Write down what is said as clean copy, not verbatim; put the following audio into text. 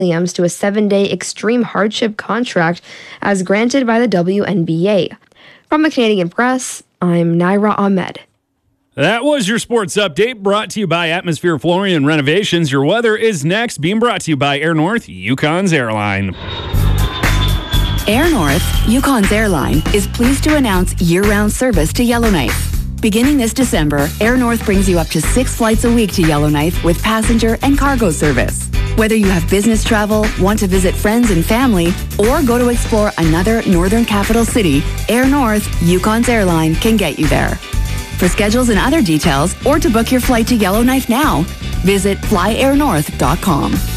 Williams to a 7-day extreme hardship contract as granted by the WNBA. From the Canadian Press, I'm Naira Ahmed. That was your sports update brought to you by Atmosphere Flooring and Renovations. Your weather is next, being brought to you by Air North, Yukon's airline. Air North, Yukon's airline, is pleased to announce year-round service to Yellowknife. Beginning this December, Air North brings you up to 6 flights a week to Yellowknife with passenger and cargo service. Whether you have business travel, want to visit friends and family, or go to explore another northern capital city, Air North, Yukon's airline can get you there. For schedules and other details, or to book your flight to Yellowknife now, visit flyairnorth.com.